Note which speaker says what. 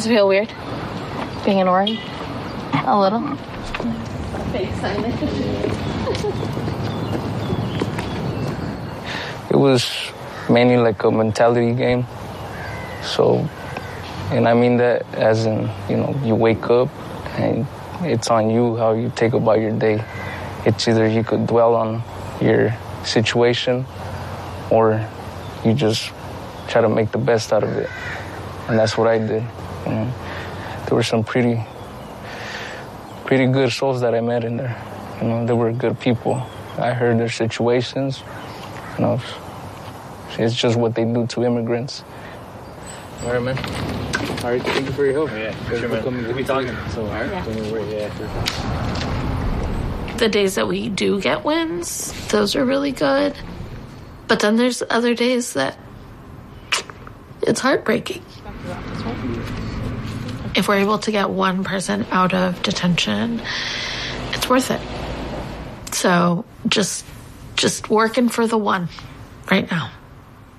Speaker 1: Does it feel weird being in Oregon? A little?
Speaker 2: It was mainly like a mentality game. So, and I mean that as in, you wake up and it's on you how you take about your day. It's either you could dwell on your situation or you just try to make the best out of it. And that's what I did. There were some pretty good souls that I met in there. They were good people. I heard their situations. It's just what they do to immigrants. All right, man. All right, thank you for your help.
Speaker 3: Yeah, sure, man. We'll be talking. So, all right.
Speaker 1: Yeah.
Speaker 3: Don't worry. Yeah.
Speaker 4: The days that we do get wins, those are really good. But then there's other days that it's heartbreaking. If we're able to get one person out of detention, it's worth it. So just working for the one right now.